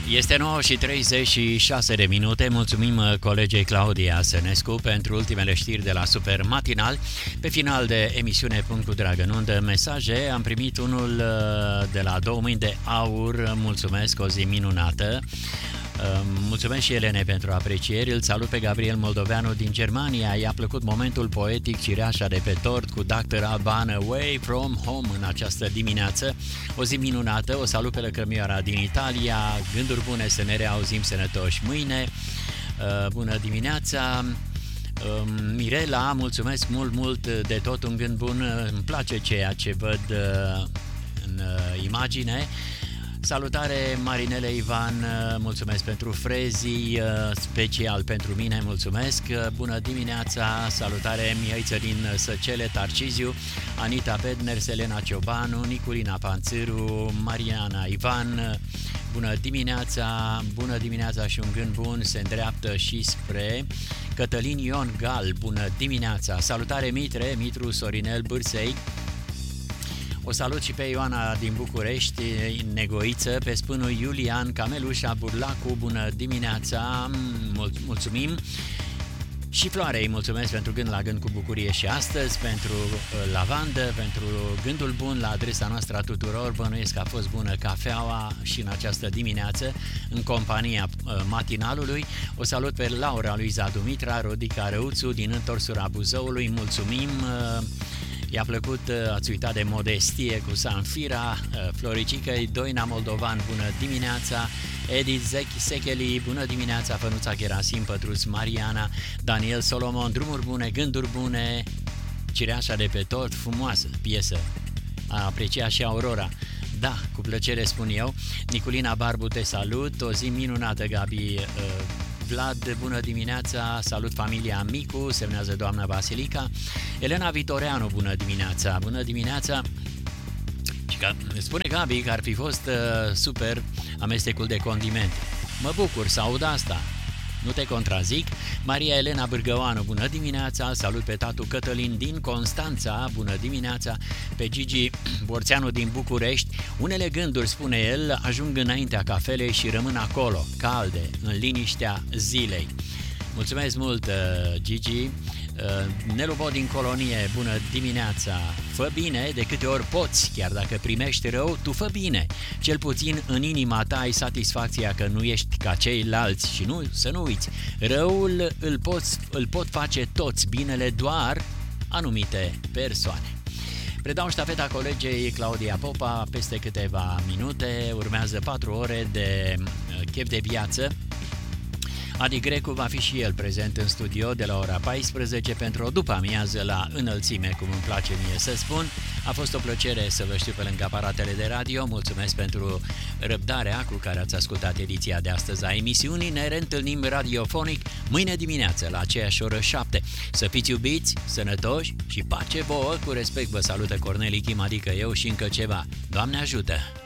Este 9 și 36 de minute. Mulțumim colegei Claudia Sănescu pentru ultimele știri de la Super Matinal. Pe final de emisiune Punct cu Dragănundă, mesaje. Am primit unul de la Două Mâini de Aur. Mulțumesc, o zi minunată. Mulțumesc și Elene pentru aprecieri. Îl salut pe Gabriel Moldoveanu din Germania. I-a plăcut momentul poetic Cireașa de pe tort cu Dr. Alban Away From Home în această dimineață. O zi minunată. O salut pe Lăcrămioara din Italia. Gânduri bune, să ne reauzim sănătoși mâine. Bună dimineața. Mirela, mulțumesc mult de tot, un gând bun. Îmi place ceea ce văd în imagine. Salutare Marinele Ivan, mulțumesc pentru frezii, special pentru mine, mulțumesc. Bună dimineața, salutare Mihăiță din Săcele, Tarciziu, Anita Pedner, Selena Ciobanu, Niculina Panțâru, Mariana Ivan. Bună dimineața și un gând bun se îndreaptă și spre Cătălin Ion Gal, bună dimineața. Salutare Mitru Sorinel Bârsei. O salut și pe Ioana din București, Negoiță, pe Spânul Iulian, Camelușa Burlacu, bună dimineața, mulțumim. Și Floarei, mulțumesc pentru gând la gând cu bucurie și astăzi, pentru lavandă, pentru gândul bun la adresa noastră a tuturor. Bănuiesc că a fost bună cafeaua și în această dimineață, în compania matinalului. O salut pe Laura Luiza Dumitra, Rodica Răuțu din Întorsura Buzăului, mulțumim. I-a plăcut, ați uitat de Modestie cu Sanfira, Floricică, Doina Moldovan, bună dimineața, Edith Secheli, bună dimineața, Fănuța Gerasim, Pătrus Mariana, Daniel Solomon, drumuri bune, gânduri bune, Cireașa de pe tort, frumoasă piesă, a apreciat și Aurora. Da, cu plăcere spun eu. Niculina Barbu, te salut, o zi minunată, Gabi. Vlad, bună dimineața, salut familia Micu, semnează doamna Vasilica. Elena Vitoreanu, bună dimineața. Și spune Gabi că ar fi fost super amestecul de condimente. Mă bucur să aud asta, nu te contrazic. Maria Elena Bârgăoanu, bună dimineața, salut pe tatu Cătălin din Constanța, bună dimineața, pe Gigi Borțeanu din București. Unele gânduri, spune el, ajung înaintea cafelei și rămân acolo, calde, în liniștea zilei. Mulțumesc mult, Gigi. Nelu Bo din Colonie, bună dimineața. Fă bine de câte ori poți, chiar dacă primești rău, tu fă bine. Cel puțin în inima ta ai satisfacția că nu ești ca ceilalți și să nu uiți, răul îl pot face toți, binele doar anumite persoane. Predau ștafeta colegei Claudia Popa peste câteva minute, urmează 4 ore de chef de viață. Adi Grecu va fi și el prezent în studio de la ora 14 pentru o după-amiază la înălțime, cum îmi place mie să spun. A fost o plăcere să vă știu pe lângă aparatele de radio. Mulțumesc pentru răbdarea cu care ați ascultat ediția de astăzi a emisiunii. Ne reîntâlnim radiofonic mâine dimineață la aceeași oră 7. Să fiți iubiți, sănătoși și pace vouă. Cu respect vă salută Corneli Chim, adică eu, și încă ceva. Doamne ajută!